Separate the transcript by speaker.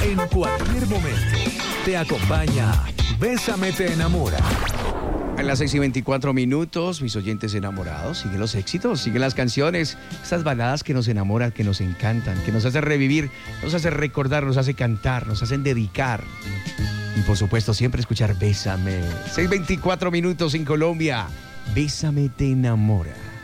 Speaker 1: En cualquier momento te acompaña Bésame te enamora.
Speaker 2: En las 6:24, mis oyentes enamorados, siguen los éxitos, siguen las canciones, estas baladas que nos enamoran, que nos encantan, que nos hacen revivir, nos hacen recordar, nos hacen cantar, nos hacen dedicar. Y por supuesto, siempre escuchar Bésame. 6:24 en Colombia. Bésame te enamora.